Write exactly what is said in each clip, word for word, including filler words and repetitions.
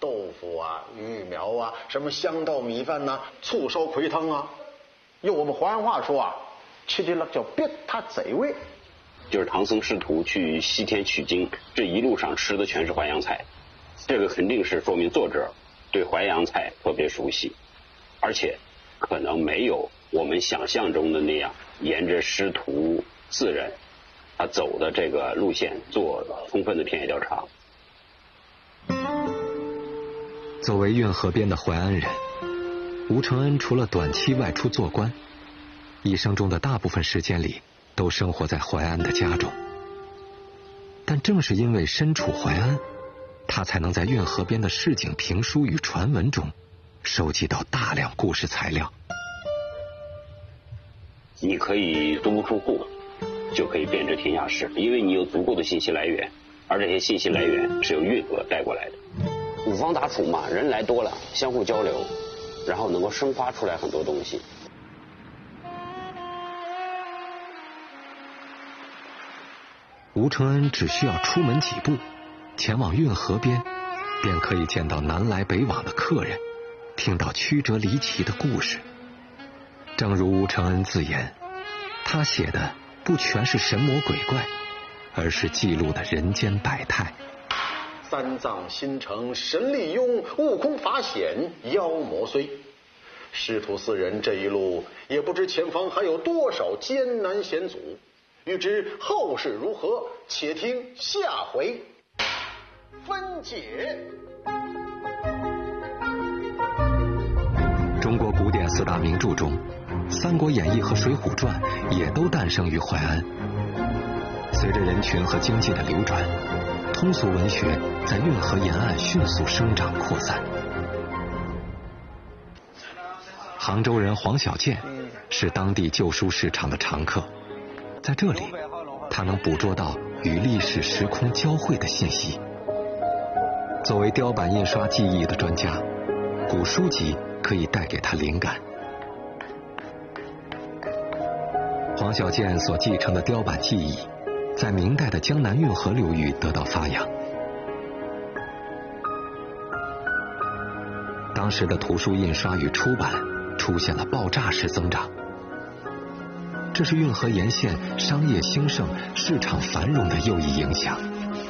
豆腐啊、鱼苗啊、什么香稻米饭呐、啊、醋烧葵汤啊。用我们淮安话说啊，吃的那叫别他贼味。 就是唐僧师徒去西天取经，这一路上吃的全是淮扬菜，这个肯定是说明作者对淮扬菜特别熟悉，而且可能没有我们想象中的那样沿着师徒四人他走的这个路线做充分的田野调查。 作为运河边的淮安人，吴承恩除了短期外出做官，一生中的大部分时间里都生活在淮安的家中。但正是因为身处淮安，他才能在运河边的市井评书与传闻中收集到大量故事材料。 你可以足不出户就可以辨知天下事，因为你有足够的信息来源，而这些信息来源是由运河带过来的。五方杂处嘛，人来多了，相互交流，然后能够生发出来很多东西。 吴承恩只需要出门几步，前往运河边，便可以见到南来北往的客人，听到曲折离奇的故事。正如吴承恩自言，他写的不全是神魔鬼怪，而是记录的人间百态。 三藏新城神力拥，悟空法显妖魔虽。师徒四人这一路，也不知前方还有多少艰难险阻。欲知后事如何，且听下回分解。 中国古典四大名著中，《三国演义》和《水浒传》也都诞生于淮安。随着人群和经济的流转，通俗文学在运河沿岸迅速生长扩散。杭州人黄小健是当地旧书市场的常客，在这里他能捕捉到与历史时空交汇的信息。作为雕版印刷技艺的专家，古书籍可以带给他灵感。黄小健所继承的雕版技艺在明代的江南运河流域得到发扬。当时的图书印刷与出版出现了爆炸式增长，这是运河沿线商业兴盛、市场繁荣的又一影响。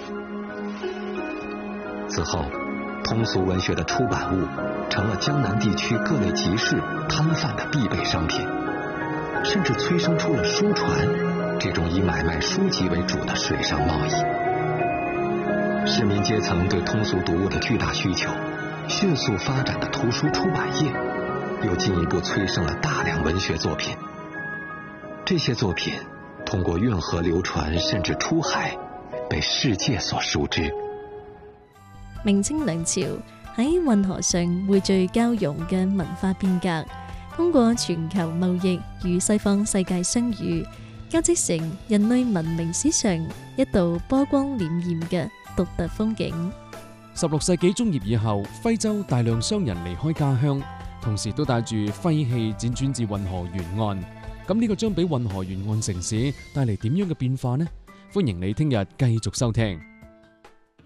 此后，通俗文学的出版物成了江南地区各类集市摊贩的必备商品，甚至催生出了书船这种以买卖书籍为主的水上贸易。市民阶层对通俗读物的巨大需求，迅速发展的图书出版业又进一步催生了大量文学作品。这些作品通過運河流傳，甚至出海，被世界所熟知。 明清兩朝喺運河上匯聚交融嘅文化變革，通過全球貿易與西方世界相遇，交織成人類文明史上一道波光瀲灩嘅獨特風景。 十六世紀中葉以後，徽州大量商人離開家鄉，同時都帶住徽氣輾轉至運河沿岸。咁呢個將俾運河沿岸城市帶嚟點樣嘅變化呢？歡迎你聽日繼續收聽。